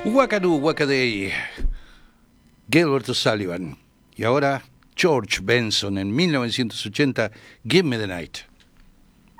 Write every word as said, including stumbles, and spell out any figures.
Wakadoo, Wakaday, Gilbert O'Sullivan. Y ahora George Benson en mil novecientos ochenta, Give Me the Night.